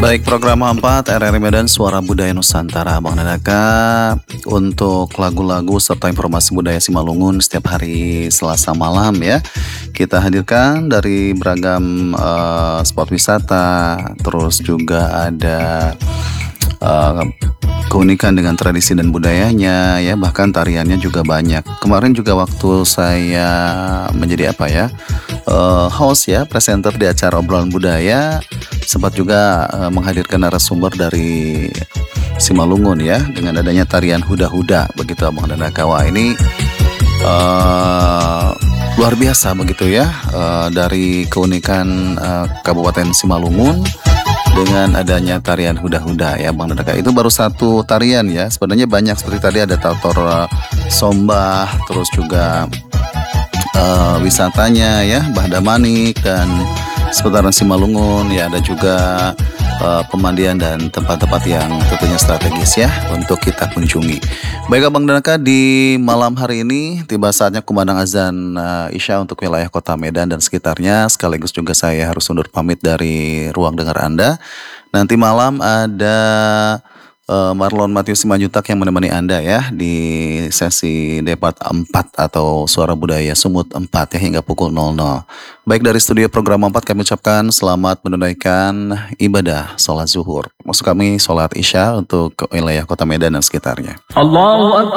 Baik, program 4 RRI Medan Suara Budaya Nusantara, Bang Dadaka, untuk lagu-lagu serta informasi budaya Simalungun setiap hari Selasa malam ya. Kita hadirkan dari beragam spot wisata, terus juga ada eh, keunikan dengan tradisi dan budayanya ya, bahkan tariannya juga banyak. Kemarin juga waktu saya menjadi host ya, presenter di acara obrolan budaya, sempat juga menghadirkan narasumber dari Simalungun ya, dengan adanya tarian huda-huda begitu Abang dan Kawa ini luar biasa begitu ya, dari keunikan Kabupaten Simalungun dengan adanya tarian huda-huda ya Bang Dadaka. Itu baru satu tarian ya, sebenarnya banyak seperti tadi ada Tator Sombah, terus juga wisatanya ya Bahdamanik dan seputaran Simalungun ya, ada juga pemandian dan tempat-tempat yang tentunya strategis ya untuk kita kunjungi. Baik Abang Dadaka, di malam hari ini tiba saatnya kumandang azan Isya untuk wilayah Kota Medan dan sekitarnya, sekaligus juga saya harus undur pamit dari ruang dengar Anda. Nanti malam ada Marlon Matius Simanjutak yang menemani Anda ya di sesi debat 4 atau Suara Budaya Sumut 4 ya, hingga pukul 00. Baik, dari studio program 4 kami ucapkan selamat menunaikan ibadah sholat zuhur. Maksud kami sholat Isya untuk wilayah Kota Medan dan sekitarnya. Allahu Akbar.